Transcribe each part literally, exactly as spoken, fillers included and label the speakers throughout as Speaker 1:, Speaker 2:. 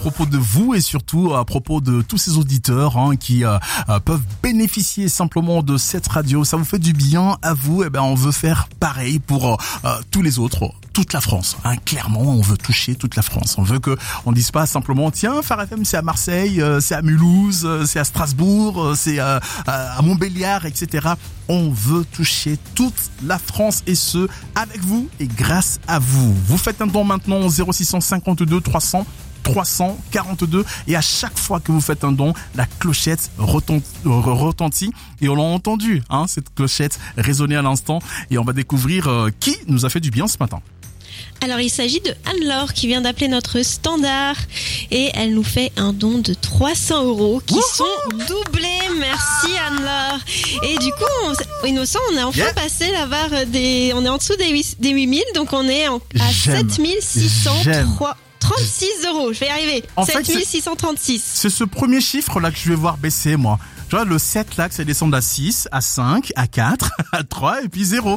Speaker 1: propos de vous et surtout à propos de tous ces auditeurs hein, qui euh, euh, peuvent bénéficier simplement de cette radio. Ça vous fait du bien à vous. Eh ben, on veut faire pareil pour euh, tous les autres, toute la France. Hein. Clairement, on veut toucher toute la France. On veut que on dise pas simplement tiens, Phare F M c'est à Marseille, euh, c'est à Mulhouse, euh, c'est à Strasbourg, euh, c'est euh, à Montbéliard, et cetera. On veut toucher toute la France et ce avec vous et grâce à vous. Vous faites un don maintenant au zéro six cinquante-deux trois cents trois cent quarante-deux et à chaque fois que vous faites un don, la clochette retentit et on l'a entendu, hein, cette clochette résonner à l'instant et on va découvrir euh, qui nous a fait du bien ce matin.
Speaker 2: Alors il s'agit de Anne-Laure qui vient d'appeler notre standard et elle nous fait un don de trois cents euros qui Wouhou sont doublés. Merci Anne-Laure. Et du coup, on, Innocent, on est enfin yeah. passé la barre des, on est en dessous des huit mille, donc on est en, à sept mille six cent trois. trente-six euros, je vais y arriver. En sept mille six cent trente-six.
Speaker 1: C'est ce premier chiffre là que je vais voir baisser moi. Tu vois, le sept là, que ça descend à six, à cinq, à quatre, à trois et puis zéro.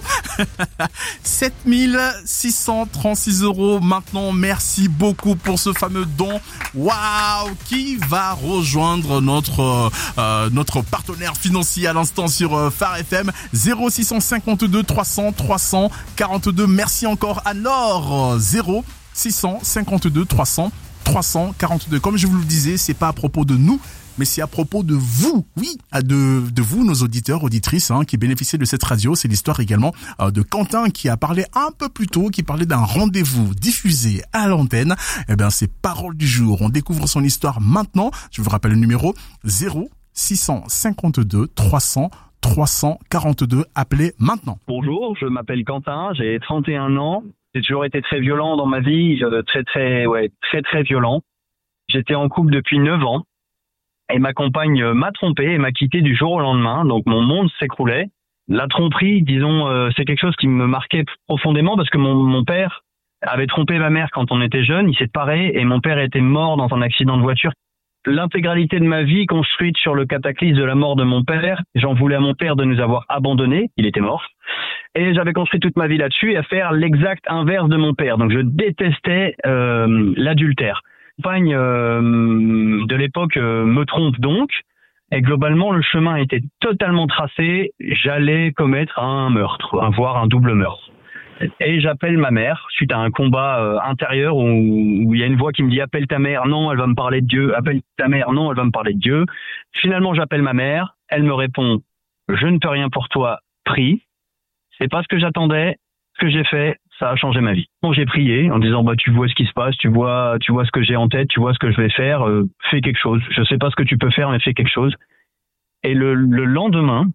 Speaker 1: sept mille six cent trente-six euros maintenant. Merci beaucoup pour ce fameux don. Waouh! Qui va rejoindre notre, euh, notre partenaire financier à l'instant sur euh, Phare F M. zéro six cinquante-deux trois cents trois cent quarante-deux. Merci encore Anne-Laure. zéro six cinquante-deux trois cents trois cent quarante-deux. Comme je vous le disais, c'est pas à propos de nous, mais c'est à propos de vous, oui, de, de vous, nos auditeurs, auditrices, hein, qui bénéficient de cette radio. C'est l'histoire également euh, de Quentin qui a parlé un peu plus tôt, qui parlait d'un rendez-vous diffusé à l'antenne. Eh bien, c'est Parole du jour. On découvre son histoire maintenant. Je vous rappelle le numéro zéro six cinquante-deux trois cents trois cent quarante-deux. Appelez maintenant.
Speaker 3: Bonjour, je m'appelle Quentin, j'ai trente et un ans. J'ai toujours été très violent dans ma vie, très très ouais, très très violent. J'étais en couple depuis neuf ans et ma compagne m'a trompé et m'a quitté du jour au lendemain. Donc mon monde s'écroulait. La tromperie, disons, euh, c'est quelque chose qui me marquait profondément parce que mon, mon père avait trompé ma mère quand on était jeune. Il s'est séparé et mon père était mort dans un accident de voiture. L'intégralité de ma vie construite sur le cataclysme de la mort de mon père. J'en voulais à mon père de nous avoir abandonnés. Il était mort. Et j'avais construit toute ma vie là-dessus et à faire l'exact inverse de mon père. Donc je détestais euh, l'adultère. Ma compagne euh, de l'époque euh, me trompe donc. Et globalement, le chemin était totalement tracé. J'allais commettre un meurtre, voire un double meurtre. Et j'appelle ma mère suite à un combat euh, intérieur où, où il y a une voix qui me dit « Appelle ta mère, non, elle va me parler de Dieu. Appelle ta mère, non, elle va me parler de Dieu. » Finalement, j'appelle ma mère. Elle me répond « Je ne peux rien pour toi, prie. » C'est pas ce que j'attendais. Ce que j'ai fait, ça a changé ma vie. Bon, j'ai prié en disant bah tu vois ce qui se passe, tu vois, tu vois ce que j'ai en tête, tu vois ce que je vais faire, euh, fais quelque chose. Je sais pas ce que tu peux faire, mais fais quelque chose. Et le, le lendemain,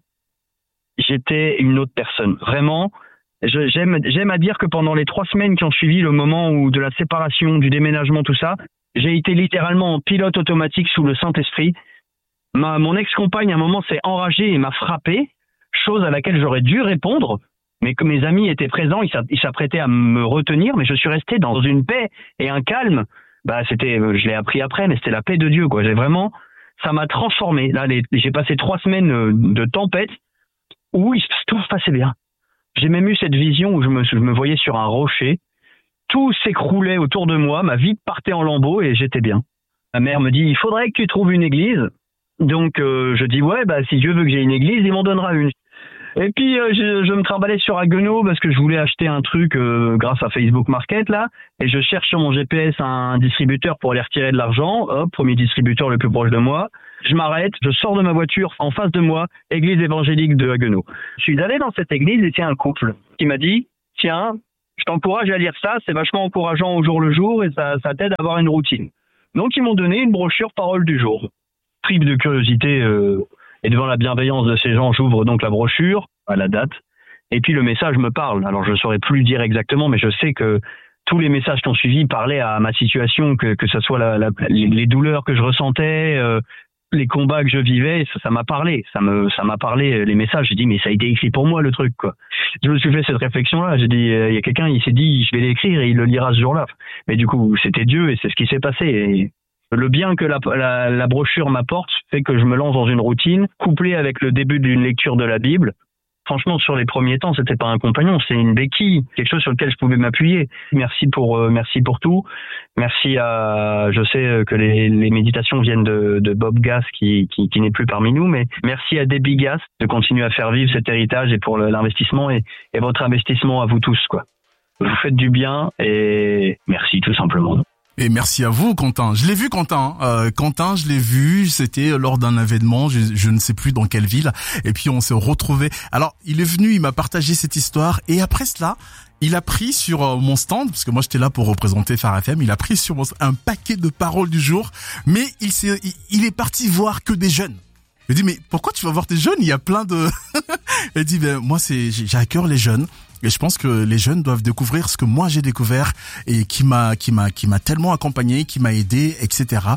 Speaker 3: j'étais une autre personne. Vraiment, je, j'aime, j'aime à dire que pendant les trois semaines qui ont suivi le moment où de la séparation, du déménagement, tout ça, j'ai été littéralement en pilote automatique sous le Saint-Esprit. Ma, mon ex-compagne à un moment s'est enragée et m'a frappé, chose à laquelle j'aurais dû répondre. Mais que mes amis étaient présents, ils s'apprêtaient à me retenir, mais je suis resté dans une paix et un calme. Bah, c'était, je l'ai appris après, mais c'était la paix de Dieu, quoi. J'ai vraiment, ça m'a transformé. Là, les, j'ai passé trois semaines de tempête où tout se passait bien. J'ai même eu cette vision où je me, je me voyais sur un rocher. Tout s'écroulait autour de moi, ma vie partait en lambeaux et j'étais bien. Ma mère me dit, il faudrait que tu trouves une église. Donc, euh, je dis, ouais, bah, si Dieu veut que j'ai une église, il m'en donnera une. Et puis euh, je, je me trimballais sur Haguenau parce que je voulais acheter un truc euh, grâce à Facebook Market là, et je cherche sur mon G P S un distributeur pour aller retirer de l'argent. Hop, premier distributeur le plus proche de moi. Je m'arrête, je sors de ma voiture, en face de moi, église évangélique de Haguenau. Je suis allé dans cette église et c'est un couple qui m'a dit tiens, je t'encourage à lire ça, c'est vachement encourageant au jour le jour et ça, ça t'aide à avoir une routine. Donc ils m'ont donné une brochure Parole du jour. Tripe de curiosité. Euh, Et devant la bienveillance de ces gens, j'ouvre donc la brochure, à la date, et puis le message me parle. Alors je ne saurais plus dire exactement, mais je sais que tous les messages qui ont suivi parlaient à ma situation, que, que ce soit la, la, les douleurs que je ressentais, euh, les combats que je vivais, ça, ça m'a parlé. Ça me, ça m'a parlé, les messages. J'ai dit, mais ça a été écrit pour moi, le truc, quoi. Je me suis fait cette réflexion-là. J'ai dit, il euh, y a quelqu'un, il s'est dit, je vais l'écrire et il le lira ce jour-là. Mais du coup, c'était Dieu et c'est ce qui s'est passé. Et le bien que la, la, la brochure m'apporte fait que je me lance dans une routine, couplée avec le début d'une lecture de la Bible. franchement, sur les premiers temps, c'était pas un compagnon, c'est une béquille, quelque chose sur lequel je pouvais m'appuyer. Merci pour, euh, merci pour tout. Merci à, je sais que les, les méditations viennent de, de Bob Gass qui, qui, qui n'est plus parmi nous, mais merci à Debbie Gass de continuer à faire vivre cet héritage et pour l'investissement et, et votre investissement à vous tous, quoi. Vous faites du bien et merci tout simplement.
Speaker 1: Et merci à vous, Quentin. Je l'ai vu, Quentin. Euh, Quentin, je l'ai vu. C'était lors d'un événement, je, je ne sais plus dans quelle ville. Et puis on s'est retrouvés. Alors, il est venu, il m'a partagé cette histoire. Et après cela, il a pris sur euh, mon stand, parce que moi j'étais là pour représenter Phare F M. Il a pris sur mon stand un paquet de paroles du jour. Mais il s'est, il, il est parti voir que des jeunes. Je lui ai dit, mais pourquoi tu vas voir des jeunes? Il y a plein de... Il dit, ben moi c'est, j'ai à cœur les jeunes. Et je pense que les jeunes doivent découvrir ce que moi j'ai découvert et qui m'a qui m'a qui m'a tellement accompagné, qui m'a aidé, et cetera.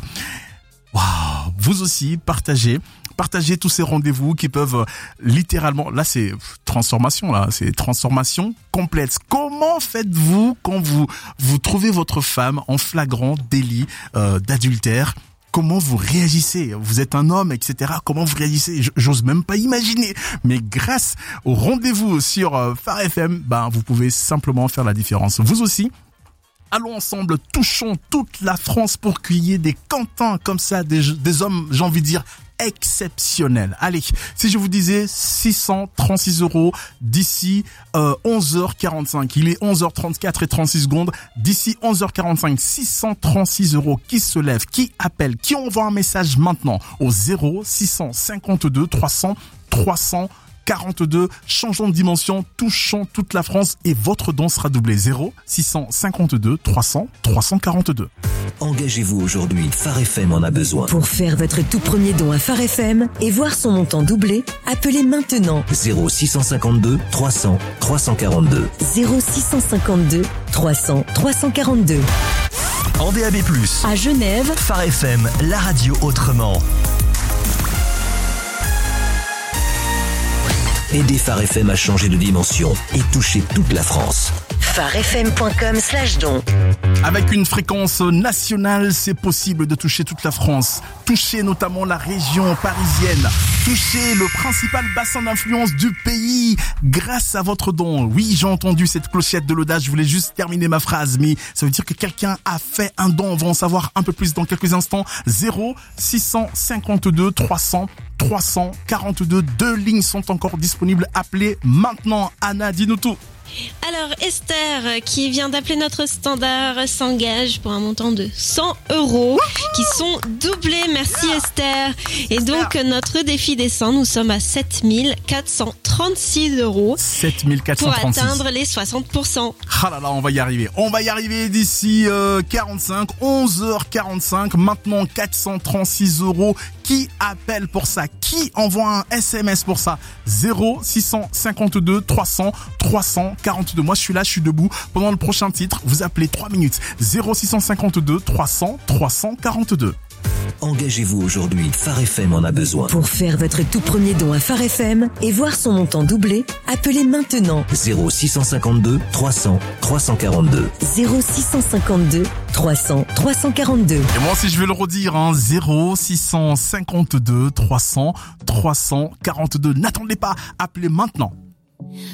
Speaker 1: Waouh, vous aussi partagez, partagez tous ces rendez-vous qui peuvent euh, littéralement. Là, c'est transformation. Là, c'est transformation complète. Comment faites-vous quand vous vous trouvez votre femme en flagrant délit euh, d'adultère? Comment vous réagissez? Vous êtes un homme, et cetera. Comment vous réagissez? J'ose même pas imaginer. Mais grâce au rendez-vous sur euh, Phare F M, ben, vous pouvez simplement faire la différence. Vous aussi. Allons ensemble, touchons toute la France pour qu'il y ait des Quentins comme ça, des, des hommes, j'ai envie de dire, exceptionnels. Allez, si je vous disais six cent trente-six euros d'ici euh, onze heures quarante-cinq, il est onze heures trente-quatre et trente-six secondes, d'ici onze heures quarante-cinq, six cent trente-six euros, qui se lève, qui appelle, qui envoie un message maintenant au zéro six cent cinquante-deux trois cents trois cents quarante-deux, changeons de dimension, touchons toute la France et votre don sera doublé. Zéro six cent cinquante-deux trois cents trois cent quarante-deux.
Speaker 4: Engagez-vous aujourd'hui, Phare F M en a besoin.
Speaker 5: Pour faire votre tout premier don à Phare F M et voir son montant doublé, appelez maintenant
Speaker 4: zéro six cent cinquante-deux trois cents trois cent quarante-deux.
Speaker 5: zéro six cent cinquante-deux trois cents trois cent quarante-deux.
Speaker 6: En D A B plus,
Speaker 5: À Genève,
Speaker 6: Phare F M, la radio autrement.
Speaker 4: Aidez Phare F M à changer de dimension et toucher toute la France.
Speaker 5: pharefm.com slash don.
Speaker 1: Avec une fréquence nationale, c'est possible de toucher toute la France. Toucher notamment la région parisienne. Toucher le principal bassin d'influence du pays grâce à votre don. Oui, j'ai entendu cette clochette de l'audace. Je voulais juste terminer ma phrase, mais ça veut dire que quelqu'un a fait un don. On va en savoir un peu plus dans quelques instants. zéro six cent cinquante-deux trois cents trois cent quarante-deux. Deux lignes sont encore disponibles. Appelez maintenant. Anna, dis-nous tout.
Speaker 2: Alors Esther, qui vient d'appeler notre standard, s'engage pour un montant de cent euros qui sont doublés. Merci Esther. Et donc notre défi descend, nous sommes à sept mille quatre cent trente-six euros
Speaker 1: sept mille quatre cent trente-six
Speaker 2: pour atteindre les soixante pour cent.
Speaker 1: Ah là là, on va y arriver. On va y arriver d'ici euh, quarante-cinq, onze heures quarante-cinq. Maintenant quatre cent trente-six euros. Qui appelle pour ça? Qui envoie un S M S pour ça? zéro six cent cinquante-deux trois cents trois cent quarante-deux. Moi, je suis là, je suis debout. Pendant le prochain titre, vous appelez trois minutes. zéro six cent cinquante-deux trois cents trois cent quarante-deux.
Speaker 4: Engagez-vous aujourd'hui, Phare F M en a besoin.
Speaker 5: Pour faire votre tout premier don à Phare F M et voir son montant doublé, appelez maintenant
Speaker 4: zéro six cent cinquante-deux trois cents trois cent quarante-deux.
Speaker 5: zéro six cent cinquante-deux trois cents trois cent quarante-deux.
Speaker 1: Et moi aussi, je vais le redire, hein, zéro six cent cinquante-deux trois cents trois cent quarante-deux. N'attendez pas, appelez maintenant.